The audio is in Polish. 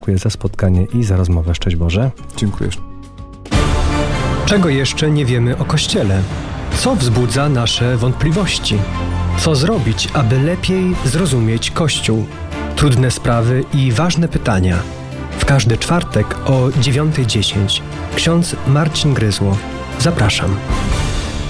Dziękuję za spotkanie i za rozmowę. Szczęść Boże. Dziękuję. Czego jeszcze nie wiemy o Kościele? Co wzbudza nasze wątpliwości? Co zrobić, aby lepiej zrozumieć Kościół? Trudne sprawy i ważne pytania. W każdy czwartek o 9:10. Ksiądz Marcin Gryzło. Zapraszam.